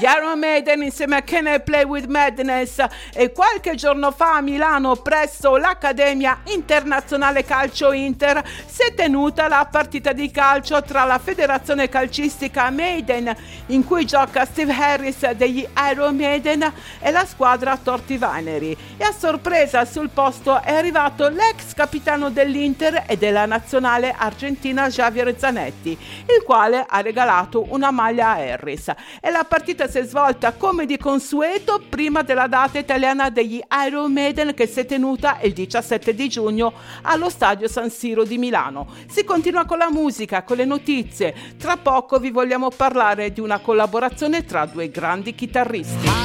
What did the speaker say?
Gli Iron Maiden insieme a Can I Play With Madness. E qualche giorno fa a Milano, presso l'Accademia Internazionale Calcio Inter, si è tenuta la partita di calcio tra la federazione calcistica Maiden, in cui gioca Steve Harris degli Iron Maiden, e la squadra Tortivaneri. E a sorpresa sul posto è arrivato l'ex capitano dell'Inter e della nazionale argentina Javier Zanetti, il quale ha regalato una maglia a Harris. E la partita si è svolta come di consueto prima della data italiana degli Iron Maiden, che si è tenuta il 17 di giugno allo stadio San Siro di Milano. Si continua con la musica, con le notizie. Tra poco vi vogliamo parlare di una collaborazione tra due grandi chitarristi.